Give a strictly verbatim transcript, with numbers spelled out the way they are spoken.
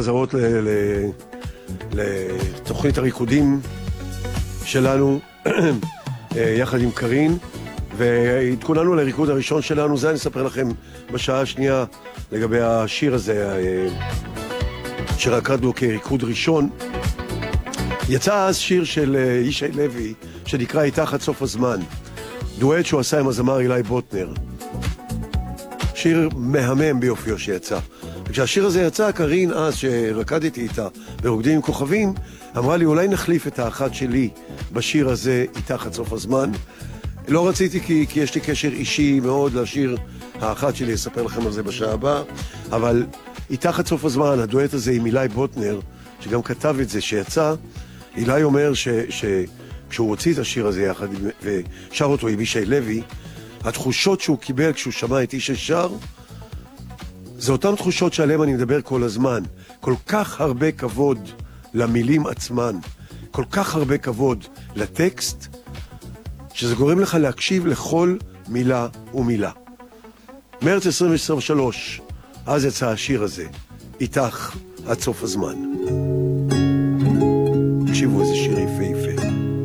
חזרות לתוכנית הריקודים שלנו יחד עם קרין, והתכוננו לריקוד הראשון שלנו. זה אני אספר לכם בשעה השנייה לגבי השיר הזה שרקדנו כריקוד ראשון. יצא אז שיר של ישי לוי שנקרא איתך עד סוף הזמן, דואט שהוא עשה עם הזמר אילי בוטנר, שיר מהמם ביופיו שיצא. וכשהשיר הזה יצא, קרין אז שרקדתי איתה ברוקדים עם כוכבים אמרה לי אולי נחליף את האחת שלי בשיר הזה איתך עד סוף הזמן. לא רציתי כי, כי יש לי קשר אישי מאוד לשיר האחת שלי, אספר לכם על זה בשעה הבאה, אבל איתך עד סוף הזמן, הדואט הזה עם אילי בוטנר שגם כתב את זה שיצא, אילי אומר ש, שכשהוא הוציא את השיר הזה יחד ושר אותו עם ישי לוי, התחושות שהוא קיבל כשהוא שמע את איש השר זה אותן תחושות שעליהן אני מדבר כל הזמן. כל כך הרבה כבוד למילים עצמן, כל כך הרבה כבוד לטקסט, שזה גורם לך להקשיב לכל מילה ומילה. מרץ עשרים עשרים ושלוש, אז יצא השיר הזה, איתך עד סוף הזמן. תקשיבו איזה שיר יפהפה.